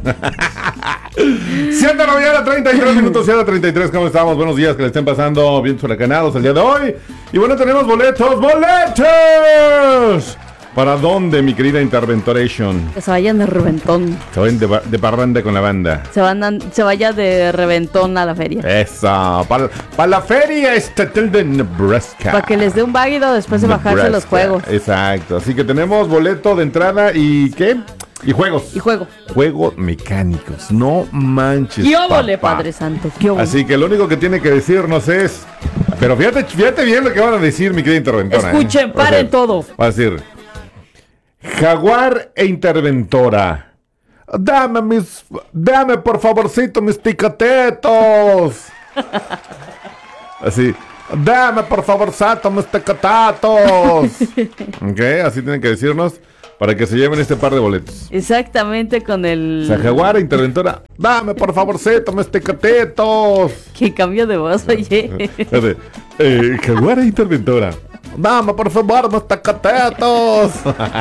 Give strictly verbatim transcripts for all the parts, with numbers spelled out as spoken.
siete de la mañana, treinta y tres minutos, siete treinta y tres, ¿cómo estamos? Buenos días, que le estén pasando bien huracanados el día de hoy. Y bueno, tenemos boletos, boletos. ¿Para dónde, mi querida Interventoration? Que se vayan de reventón. Se vayan de, de parranda con la banda. Se, van a, se vaya de reventón a la feria. Eso, para, para la feria estatal de Nebraska. Para que les dé un váguido después de Nebraska. bajarse los juegos. Exacto, así que tenemos boleto de entrada y ¿qué? Y juegos. Y juego. Juegos mecánicos, no manches. ¡Qué óvole, papá. Padre Santo! ¡Qué óvole! Así que lo único que tiene que decirnos es... Pero fíjate, fíjate bien lo que van a decir, mi querida interventora. Escuchen, ¿eh? paren O sea, todo. Va a decir... Jaguar e Interventora. Dame mis... Dame, por favorcito, mis picatetos. Así... Dame, por favor, Sato, mis picatetos. Ok, así tienen que decirnos... Para que se lleven este par de boletos. Exactamente con el... O sea, Jaguar, Interventora. Dame, por favor, Zeto, mis tecatetos. Qué cambio de voz, oye. eh, Jaguar e Interventora. Dame, por favor, mis tecatetos.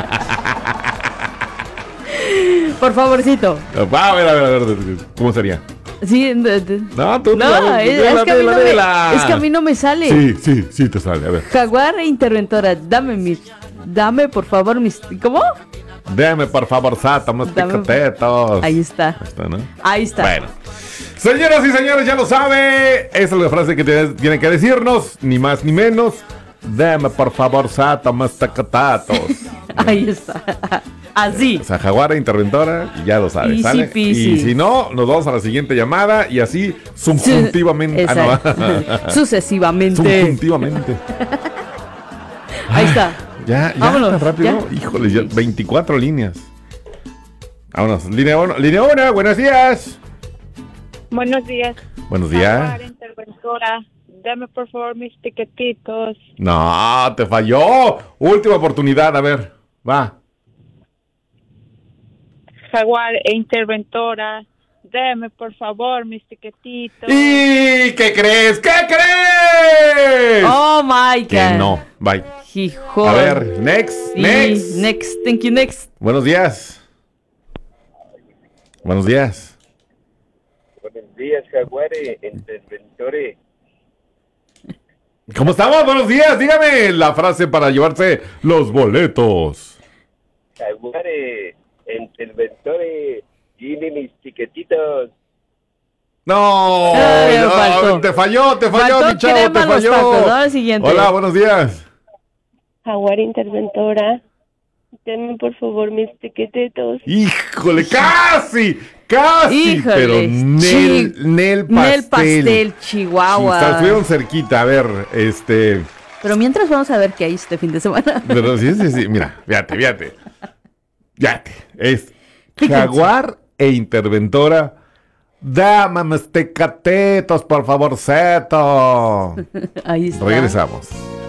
Por favorcito. A ver, a ver, a ver. ¿Cómo sería? Sí, de, de... No, tú no, la, es, la, es, la, que a mí la, no la, me, la. es que a mí no me sale. Sí, sí, sí te sale, a ver. Jaguar e Interventora, dame mis... Dame, por favor, mis... ¿Cómo? Dame, por favor, Sato, mis Dame... tecatetos. Ahí está. Ahí está, ¿no? Ahí está. Bueno. Señoras y señores, ya lo sabe. Esa es la frase que tiene que decirnos, ni más ni menos. Dame, por favor, Sato, mis tecatetos. Ahí está. Así. O sea, Jaguar e Interventora, y ya lo sabes, Easy ¿sale? peasy. Y si no, nos vamos a la siguiente llamada y así subjuntivamente. Ah, no. Sucesivamente. Subjuntivamente. Ahí está. Ya, ya, Vámonos, tan rápido. ya. Híjole, ya veinticuatro líneas. Vámonos, línea uno. Línea uno, buenos días. Buenos días. Buenos días. Jaguar, Interventora, dame por favor mis tiquetitos. No, te falló. Última oportunidad, a ver, va. Jaguar e Interventora, dame por favor mis tiquetitos. ¿Y qué crees? ¿Qué crees? Oh my God. Que no, bye. Hijo. A ver, next, Sí, next. next. Thank you, next. Buenos días. Buenos días. Buenos días, Jaguar e Interventore. ¿Cómo estamos? Buenos días. Dígame la frase para llevarse los boletos. Jaguar e Interventore, dime mis tiquetitos. No, Ay, me no, faltó. te falló, te falló, Faltó mi chavo, crema te a los falló. tacos. Ahora siguiente. Hola, buenos días. Jaguar Interventora, dame por favor mis tiquetitos. Híjole, casi, casi, Híjole, pero Nel, chi- Nel pastel. Nel pastel, Chihuahua. Sí, estuvieron cerquita, a ver, este... Pero mientras vamos a ver qué hay este fin de semana. Pero sí, sí, sí, mira, fíjate, fíjate. Fíjate, es Fíjense. Jaguar e Interventora. Dame mis tecatetos, por favor, Zeto. Ahí está. Regresamos.